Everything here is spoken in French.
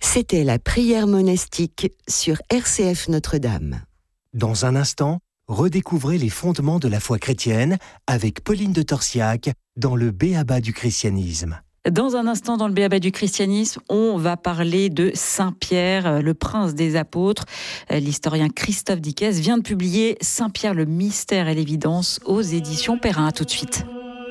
C'était la prière monastique sur RCF Notre-Dame. Dans un instant, redécouvrez les fondements de la foi chrétienne avec Pauline de Torsiac dans le B.A.B.A. du christianisme. Dans un instant, dans le B.A.B.A. du christianisme, on va parler de Saint Pierre, le prince des apôtres. L'historien Christophe Dickès vient de publier Saint Pierre, le mystère et l'évidence aux éditions Perrin. À tout de suite.